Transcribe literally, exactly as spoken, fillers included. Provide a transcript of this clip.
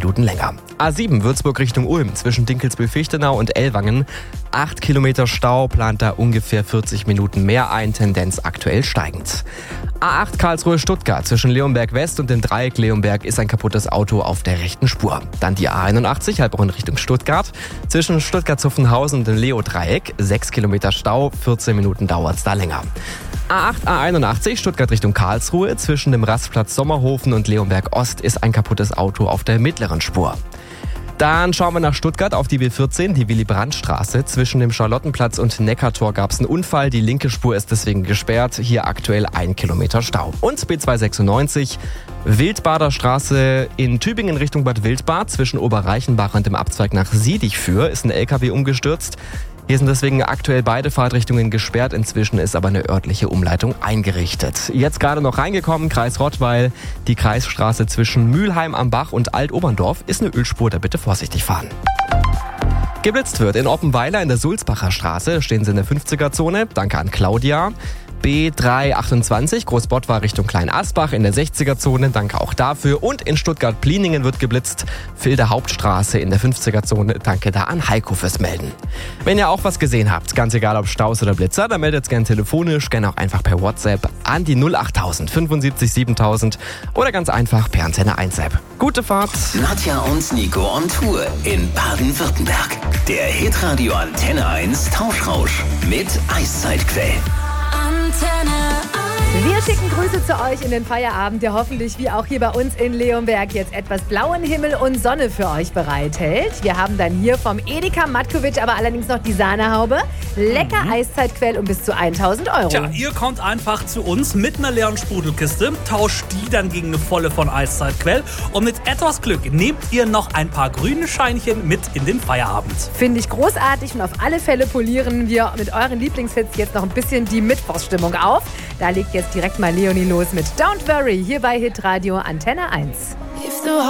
Minuten länger. A sieben Würzburg Richtung Ulm zwischen Dinkelsbühl-Fichtenau und Ellwangen. acht Kilometer Stau, plant da ungefähr vierzig Minuten mehr ein, Tendenz aktuell steigend. A acht Karlsruhe-Stuttgart zwischen Leonberg West und dem Dreieck Leonberg ist ein kaputtes Auto auf der rechten Spur. Dann die A einundachtzig, Heilbronn Richtung Stuttgart. Zwischen Stuttgart-Zuffenhausen und dem Leo-Dreieck. sechs Kilometer Stau, vierzehn Minuten dauert's da länger. A acht, A einundachtzig, Stuttgart Richtung Karlsruhe. Zwischen dem Rastplatz Sommerhofen und Leonberg Ost ist ein kaputtes Auto auf der mittleren Spur. Dann schauen wir nach Stuttgart auf die B vierzehn, die Willy-Brandt-Straße. Zwischen dem Charlottenplatz und Neckartor gab es einen Unfall. Die linke Spur ist deswegen gesperrt. Hier aktuell ein Kilometer Stau. Und B zweihundertsechsundneunzig, Wildbader Straße in Tübingen Richtung Bad Wildbad. Zwischen Oberreichenbach und dem Abzweig nach Siedichführ ist ein L K W umgestürzt. Hier sind deswegen aktuell beide Fahrtrichtungen gesperrt. Inzwischen ist aber eine örtliche Umleitung eingerichtet. Jetzt gerade noch reingekommen, Kreis Rottweil. Die Kreisstraße zwischen Mülheim am Bach und Alt-Oberndorf ist eine Ölspur, da bitte vorsichtig fahren. Geblitzt wird in Oppenweiler in der Sulzbacher Straße. Stehen Sie in der fünfziger-Zone. Danke an Claudia. B dreihundertachtundzwanzig, Großbottwar Richtung Kleinasbach in der sechziger-Zone. Danke auch dafür. Und in Stuttgart-Pliningen wird geblitzt. Filder Hauptstraße in der fünfziger-Zone. Danke da an Heiko fürs Melden. Wenn ihr auch was gesehen habt, ganz egal ob Staus oder Blitzer, dann meldet es gerne telefonisch, gerne auch einfach per WhatsApp an die null achttausend fünfundsiebzig siebentausend oder ganz einfach per Antenne eins App. Gute Fahrt! Nadja und Nico on Tour in Baden-Württemberg. Der Hitradio Antenne eins Tauschrausch mit Eiszeitquell. Wir schicken Grüße zu euch in den Feierabend, der hoffentlich wie auch hier bei uns in Leonberg jetzt etwas blauen Himmel und Sonne für euch bereithält. Wir haben dann hier vom Edeka Matkovic aber allerdings noch die Sahnehaube. Lecker mhm. Eiszeitquell um bis zu tausend Euro. Tja, ihr kommt einfach zu uns mit einer leeren Sprudelkiste, tauscht die dann gegen eine volle von Eiszeitquell und mit etwas Glück nehmt ihr noch ein paar grüne Scheinchen mit in den Feierabend. Finde ich großartig und auf alle Fälle polieren wir mit euren Lieblingshits jetzt noch ein bisschen die Mittwochsstimmung auf. Da legt jetzt direkt mal Leonie los mit Don't Worry hier bei Hitradio Antenne eins.